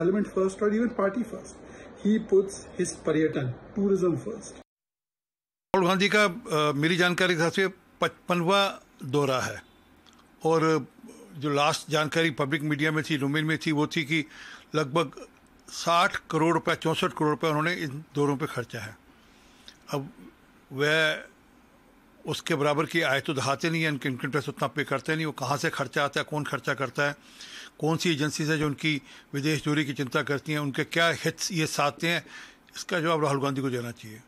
parliament first or even party first. He puts his Paryatan, tourism first. Rahul Gandhi का मेरी जानकारी के हिसाब से 55वां दौरा है और जो लास्ट जानकारी पब्लिक मीडिया में थी, डोमेन में थी, वो थी कि लगभग 60 करोड़ रुपए 64 करोड़ रुपए उन्होंने इन दौरों पे खर्चा है। अब वह उसके बराबर की आय तो दिखाते नहीं है, इनकम टैक्स उतना पे करते नहीं। वो कहाँ से खर्चा आता है, कौन खर्चा करता है, कौन सी एजेंसी है जो उनकी विदेश दूरी की चिंता करती हैं, उनके क्या हित ये साधते हैं, इसका जवाब राहुल गांधी को देना चाहिए।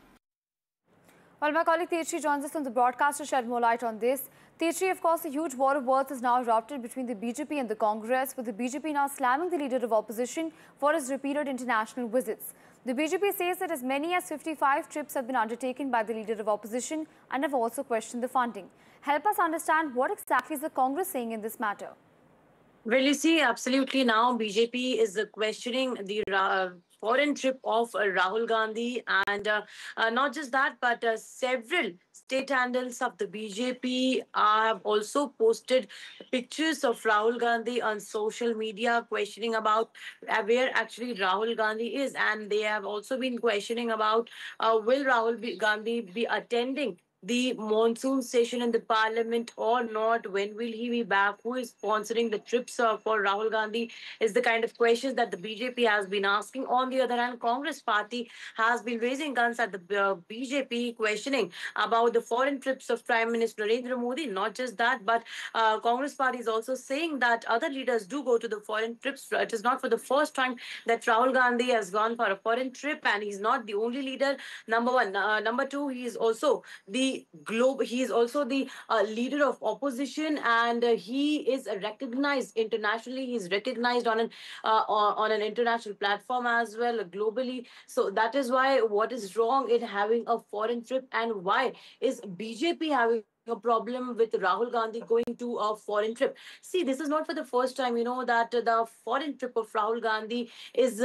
Well, my colleague Teertji joins us on the broadcast to shed more light on this. Teertji, of course, a huge war of words has now erupted between the BJP and the Congress, with the BJP now slamming the leader of opposition for his repeated international visits. The BJP says that as many as 55 trips have been undertaken by the leader of opposition and have also questioned the funding. Help us understand what exactly is the Congress saying in this matter. Well, you see, absolutely now BJP is questioning the foreign trip of Rahul Gandhi, and not just that, but several state handles of the BJP have also posted pictures of Rahul Gandhi on social media, questioning about where actually Rahul Gandhi is, and they have also been questioning about will Rahul Gandhi be attending the monsoon session in the parliament or not? When will he be back? Who is sponsoring the trips for Rahul Gandhi? Is the kind of questions that the BJP has been asking. On the other hand, Congress party has been raising guns at the BJP, questioning about the foreign trips of Prime Minister Narendra Modi. Not just that, but Congress party is also saying that other leaders do go to the foreign trips. It is not for the first time that Rahul Gandhi has gone for a foreign trip, and he's not the only leader. Number one. Number two, he is also the he is also the leader of opposition, and he is recognized internationally. He's recognized on an international platform as well, globally. So that is why, what is wrong in having a foreign trip, and why is BJP having a problem with Rahul Gandhi going to a foreign trip? See, this is not for the first time, that the foreign trip of Rahul Gandhi is,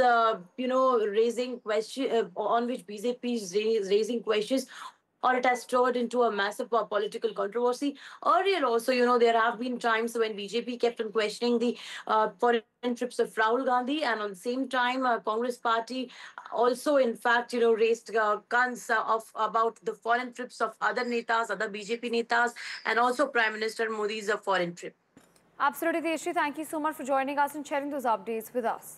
raising question on which BJP is raising questions, or it has turned into a massive political controversy. Earlier also, there have been times when BJP kept on questioning the foreign trips of Rahul Gandhi, and on the same time, Congress party also, in fact, raised guns about the foreign trips of other netas, other BJP netas, and also Prime Minister Modi's foreign trip. Absolutely, Teertji. Thank you so much for joining us and sharing those updates with us.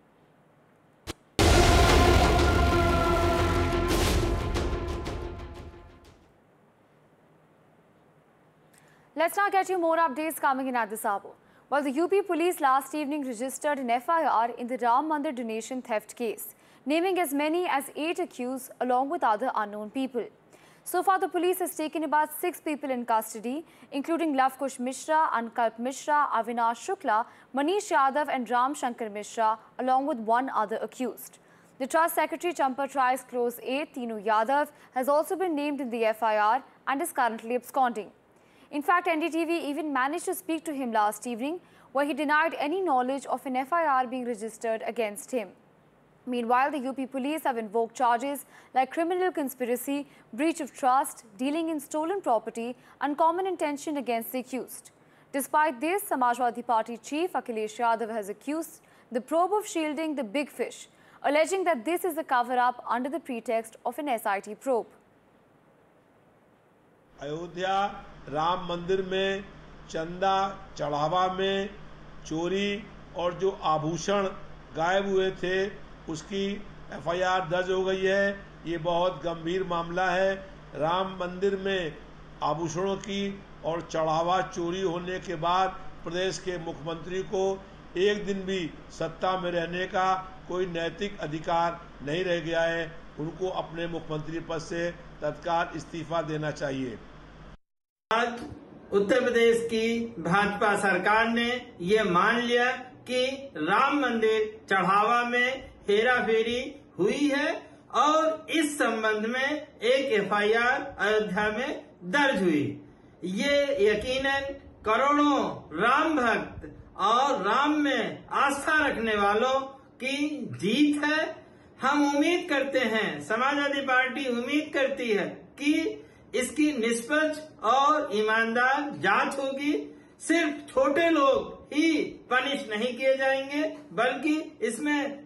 Let's now get you more updates coming in at this hour. Well, the UP police last evening registered an FIR in the Ram Mandir donation theft case, naming as many as 8 accused along with other unknown people. So far, the police has taken about 6 people in custody, including Lavkush Mishra, Ankalp Mishra, Avinash Shukla, Manish Yadav and Ram Shankar Mishra, along with one other accused. The Trust Secretary Champa Tri's close aide, Tinu Yadav, has also been named in the FIR and is currently absconding. In fact, NDTV even managed to speak to him last evening, where he denied any knowledge of an FIR being registered against him. Meanwhile, the UP police have invoked charges like criminal conspiracy, breach of trust, dealing in stolen property, and common intention against the accused. Despite this, Samajwadi Party chief Akhilesh Yadav has accused the probe of shielding the big fish, alleging that this is a cover-up under the pretext of an SIT probe. Ayodhya Ram मंदिर में चंदा चढ़ावा में चोरी और जो आभूषण गायब हुए थे, उसकी FIR दर्ज हो गई है। ये बहुत गंभीर मामला है। राम मंदिर में आभूषणों की और चढ़ावा चोरी होने के बाद प्रदेश के मुख्यमंत्री को एक दिन भी सत्ता में रहने का कोई नैतिक अधिकार नहीं रह गया है। उनको अपने मुख्यमंत्री पद से तत्काल इस्तीफा देना चाहिए। आज उत्तर प्रदेश की भाजपा सरकार ने ये मान लिया कि राम मंदिर चढ़ावा में हेराफेरी हुई है और इस संबंध में एक FIR अयोध्या में दर्ज हुई। ये यकीनन करोड़ों राम भक्त और राम में आस्था रखने वालों की जीत है। हम उम्मीद करते हैं, समाजवादी पार्टी उम्मीद करती है कि इसकी निष्पक्ष और ईमानदार जांच होगी। सिर्फ छोटे लोग ही पनिश नहीं किए जाएंगे, बल्कि इसमें